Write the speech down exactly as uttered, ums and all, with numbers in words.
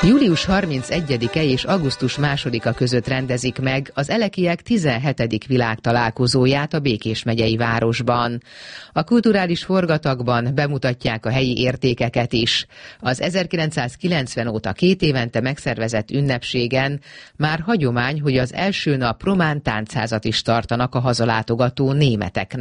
július harmincegyedike és augusztus másodika között rendezik meg az Elekiek tizenhetedik világtalálkozóját a Békés megyei városban. A kulturális forgatagban bemutatják a helyi értékeket is. Az ezerkilencszázkilencven óta két évente megszervezett ünnepségen már hagyomány, hogy az első nap román táncházat is tartanak a hazalátogató németeknek.